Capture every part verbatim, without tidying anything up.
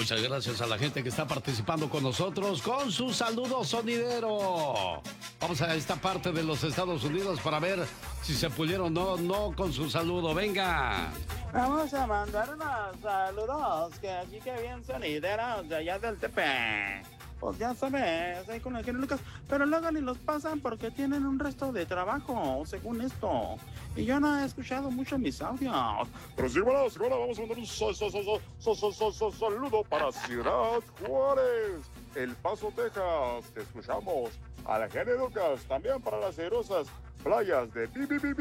Muchas gracias a la gente que está participando con nosotros con su saludo sonidero. Vamos a esta parte de los Estados Unidos para ver si se pudieron o no, no con su saludo. Venga. Vamos a mandar unos saludos, que aquí que bien sonideros de allá del Tepe. Pues ya sabes, ahí con el genio Lucas, pero luego ni los pasan porque tienen un resto de trabajo, según esto. Y yo no he escuchado mucho mis audios. Pero sí, bueno, sí, bueno, vamos a mandar un so, so, so, so, so, so, so, saludo para Ciudad Juárez, El Paso, Texas. Te escuchamos a la genio Lucas, también para las hermosas playas de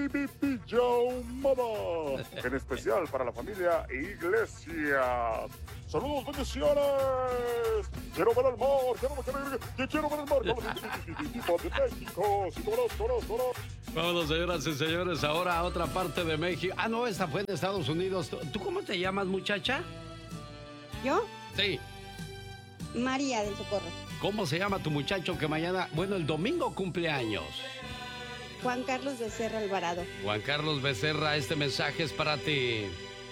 Pijamada, en especial para la familia Iglesias. Saludos, bendiciones. Quiero ver el mar, quiero, quiero, quiero ver el mar con los de México. Sí, todos, todos, todos. Vámonos, señoras y señores, ahora a otra parte de México. Ah, no, esta fue en Estados Unidos. ¿Tú cómo te llamas, muchacha? ¿Yo? Sí. María del Socorro. ¿Cómo se llama tu muchacho que mañana, bueno, el domingo cumple años? Juan Carlos Becerra Alvarado. Juan Carlos Becerra, este mensaje es para ti.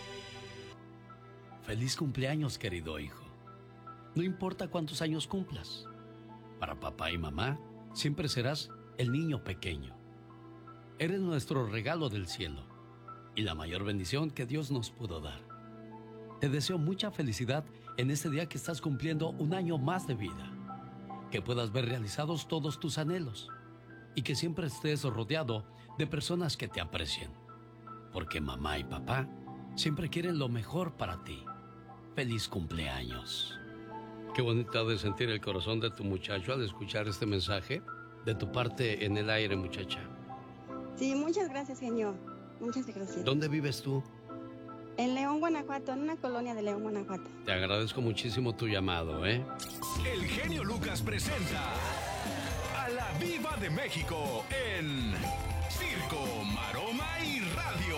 Feliz cumpleaños, querido hijo. No importa cuántos años cumplas. Para papá y mamá, siempre serás el niño pequeño. Eres nuestro regalo del cielo y la mayor bendición que Dios nos pudo dar. Te deseo mucha felicidad en este día que estás cumpliendo un año más de vida. Que puedas ver realizados todos tus anhelos y que siempre estés rodeado de personas que te aprecien. Porque mamá y papá siempre quieren lo mejor para ti. Feliz cumpleaños. Qué bonito de sentir el corazón de tu muchacho al escuchar este mensaje de tu parte en el aire, muchacha. Sí, muchas gracias, genio. Muchas gracias. ¿Dónde vives tú? En León, Guanajuato, en una colonia de León, Guanajuato. Te agradezco muchísimo tu llamado, ¿eh? El genio Lucas presenta a la Viva de México en Circo, Maroma y Radio.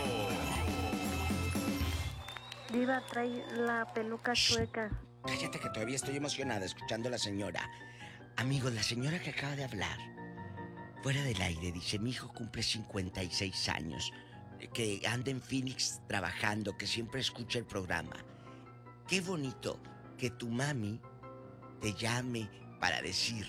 Diva, trae la peluca chueca. Cállate que todavía estoy emocionada escuchando a la señora. Amigos, la señora que acaba de hablar, fuera del aire, dice, mi hijo cumple cincuenta y seis años, que anda en Phoenix trabajando, que siempre escucha el programa. Qué bonito que tu mami te llame para decir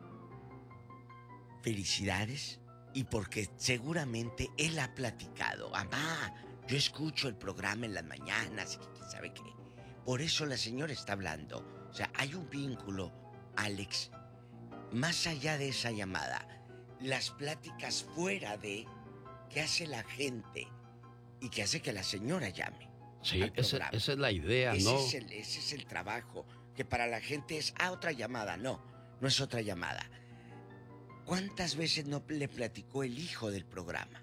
felicidades y porque seguramente él ha platicado. Mamá, yo escucho el programa en las mañanas y quién sabe qué. Por eso la señora está hablando. O sea, hay un vínculo, Alex, más allá de esa llamada. Las pláticas fuera de qué hace la gente y qué hace que la señora llame. Sí, esa, esa es la idea, ese ¿no? Es el, ese es el trabajo, que para la gente es, ah, otra llamada. No, no es otra llamada. ¿Cuántas veces no le platicó el hijo del programa?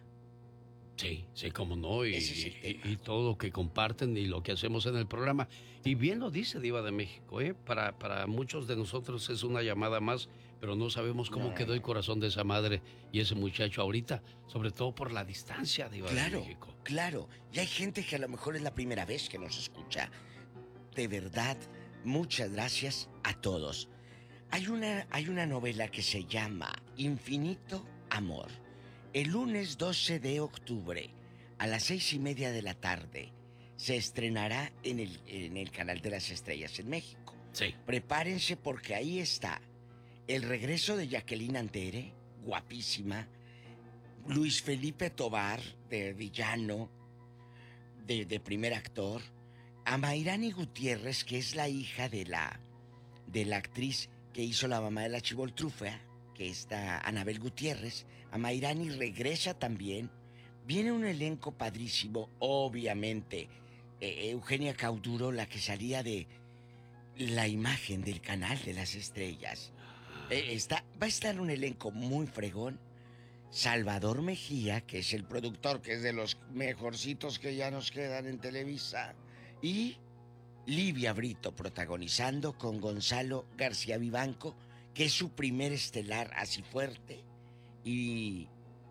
Sí, sí, cómo no, y, y, y todo lo que comparten y lo que hacemos en el programa. Y bien lo dice Diva de México, ¿eh? Para, para muchos de nosotros es una llamada más, pero no sabemos cómo no. quedó el corazón de esa madre y ese muchacho ahorita, sobre todo por la distancia, Diva claro, de México. Claro, y hay gente que a lo mejor es la primera vez que nos escucha. De verdad, muchas gracias a todos. Hay una, hay una novela que se llama Infinito Amor. El lunes doce de octubre, a las seis y media de la tarde, se estrenará en el, en el Canal de las Estrellas en México. Sí. Prepárense porque ahí está el regreso de Jacqueline Andere, guapísima, Luis Felipe Tobar, de villano, de, de primer actor, a Mayrani Gutiérrez, que es la hija de la, de la actriz que hizo la mamá de la Chivoltrufia, que está Anabel Gutiérrez. A Mayrani regresa también. Viene un elenco padrísimo, obviamente. Eh, Eugenia Cauduro, la que salía de la imagen del Canal de las Estrellas. Eh, está, va a estar un elenco muy fregón. Salvador Mejía, que es el productor, que es de los mejorcitos que ya nos quedan en Televisa. Y Livia Brito protagonizando con Gonzalo García Vivanco, que es su primer estelar así fuerte. Y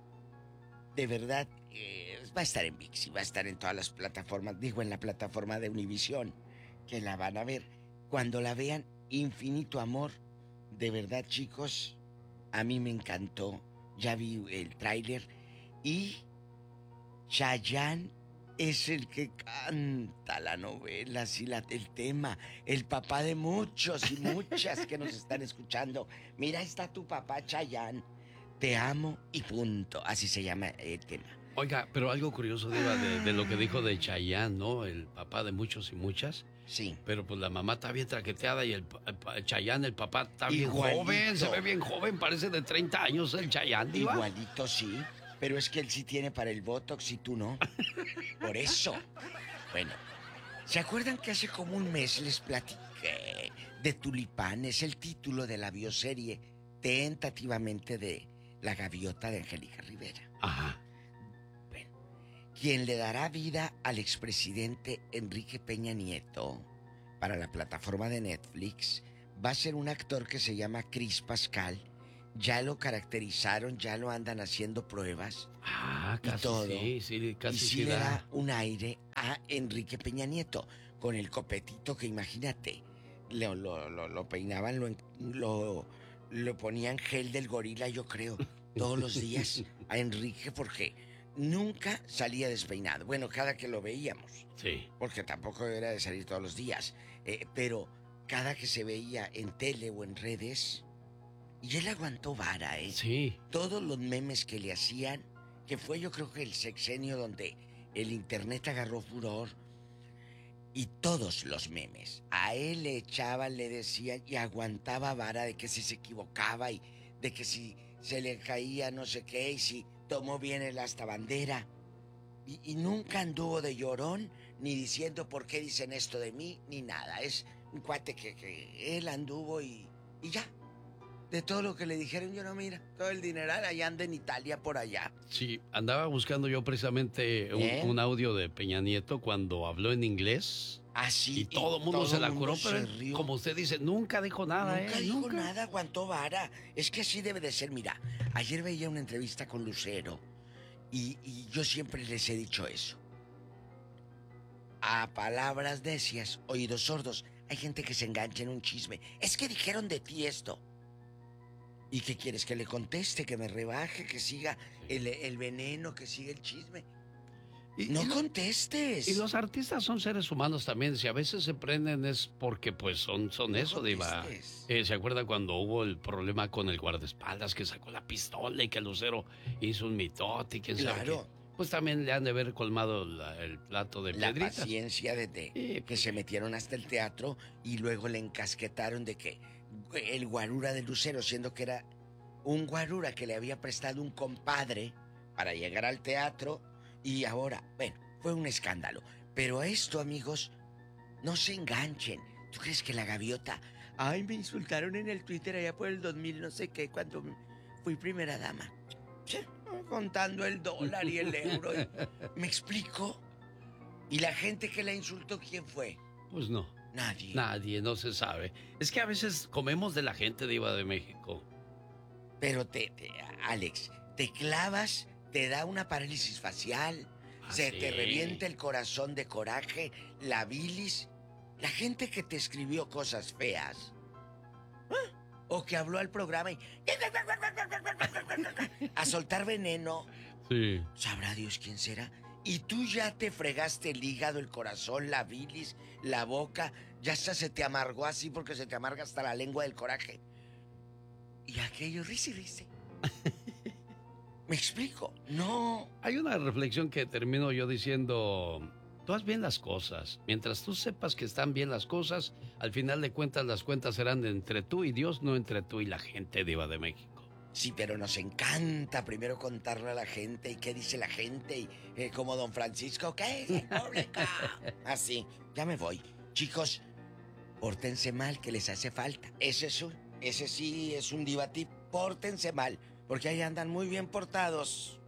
de verdad eh, va a estar en ViX y va a estar en todas las plataformas, digo en la plataforma de Univisión, que la van a ver. Cuando la vean, Infinito Amor, de verdad, chicos, a mí me encantó. Ya vi el tráiler y Chayanne es el que canta la novela, sí, la, el tema, el papá de muchos y muchas que nos están escuchando. Mira, ahí está tu papá Chayanne. Te amo y punto. Así se llama el tema. Oiga, pero algo curioso, Diva, de, de lo que dijo de Chayanne, ¿no? El papá de muchos y muchas. Sí. Pero pues la mamá está bien traqueteada y el, el, el Chayanne, el papá, está bien Igualito. joven. Se ve bien joven, parece de treinta años el Chayanne, Diva. Igualito, sí. Pero es que él sí tiene para el Botox y tú no. Por eso. Bueno, ¿se acuerdan que hace como un mes les platiqué de Tulipán? Es el título de la bioserie tentativamente de La Gaviota de Angélica Rivera. Ajá. Bueno, quien le dará vida al expresidente Enrique Peña Nieto para la plataforma de Netflix va a ser un actor que se llama Chris Pascal. Ya lo caracterizaron, ya lo andan haciendo pruebas. Ah, casi y todo. sí, sí, casi y sí, sí le da. da un aire a Enrique Peña Nieto, con el copetito que imagínate, lo, lo, lo, lo peinaban, lo, lo, lo ponían gel del gorila, yo creo, todos los días a Enrique, porque nunca salía despeinado. Bueno, cada que lo veíamos. Sí. Porque tampoco era de salir todos los días. Eh, pero cada que se veía en tele o en redes... Y él aguantó vara, ¿eh? Sí. Todos los memes que le hacían, que fue yo creo que el sexenio donde el internet agarró furor, y todos los memes, a él le echaban, le decían, y aguantaba vara de que si se equivocaba, y de que si se le caía no sé qué, y si tomó bien el hasta bandera. Y, y nunca anduvo de llorón, ni diciendo por qué dicen esto de mí, ni nada. Es un cuate que, que él anduvo y, y ya. De todo lo que le dijeron, yo no, mira, todo el dineral allá anda en Italia por allá. Sí, andaba buscando yo precisamente un, ¿Eh? un audio de Peña Nieto cuando habló en inglés. Así. Y todo el mundo se la curó, pero él, como usted dice, nunca dijo nada, Nunca ¿eh? dijo Nunca. nada, aguantó vara. Es que así debe de ser. Mira, ayer veía una entrevista con Lucero y, y yo siempre les he dicho eso. A palabras necias, oídos sordos. Hay gente que se engancha en un chisme. Es que dijeron de ti esto. ¿Y qué quieres? ¿Que le conteste? ¿Que me rebaje? ¿Que siga el, el veneno? ¿Que siga el chisme? Y, no y lo, contestes. Y los artistas son seres humanos también. Si a veces se prenden es porque pues son, son no eso, Diva. Eh, ¿Se acuerda cuando hubo el problema con el guardaespaldas que sacó la pistola y que Lucero hizo un mitote y quién sabe Claro. qué? Pues también le han de haber colmado la, el plato de La piedritas. paciencia de, de Sí, que se metieron hasta el teatro y luego le encasquetaron de que el guarura de Lucero, siendo que era un guarura que le había prestado un compadre para llegar al teatro, y ahora, bueno, fue un escándalo. Pero esto, amigos, no se enganchen. ¿Tú crees que la gaviota? Ay, me insultaron en el Twitter allá por el dos mil no sé qué, cuando fui primera dama. Contando el dólar y el euro. ¿Me explico? ¿Y la gente que la insultó, quién fue? Pues no. Nadie. Nadie, no se sabe. Es que a veces comemos de la gente, Diva de México. Pero te, te Alex, te clavas, te da una parálisis facial, ¿Ah, se sí? te revienta el corazón de coraje, la bilis. La gente que te escribió cosas feas, ¿eh? O que habló al programa y a soltar veneno. Sí. Sabrá Dios quién será. Y tú ya te fregaste el hígado, el corazón, la bilis, la boca. Ya hasta se te amargó así porque se te amarga hasta la lengua del coraje. Y aquello, risi, risi. ¿Me explico? No. Hay una reflexión que termino yo diciendo, tú haz bien las cosas. Mientras tú sepas que están bien las cosas, al final de cuentas las cuentas serán entre tú y Dios, no entre tú y la gente, Diva de México. Sí, pero nos encanta primero contarle a la gente y qué dice la gente y eh, como don Francisco, ¿qué es el público? Así, ya me voy. Chicos, pórtense mal, que les hace falta. Ese es un, ese sí es un diva tip. Pórtense mal, porque ahí andan muy bien portados.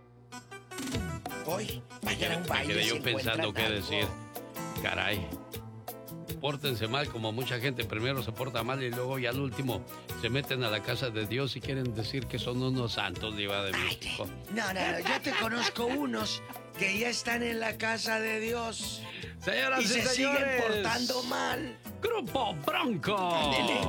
Hoy, vayan a un Me baile. quedé si yo pensando encuentran qué algo. decir. Caray. Pórtense mal, como mucha gente primero se porta mal y luego ya al último se meten a la casa de Dios y quieren decir que son unos santos, Diva de México. No, no, no, yo te conozco unos que ya están en la casa de Dios. Señoras y y se señores, siguen portando mal. Grupo Bronco. Ándele.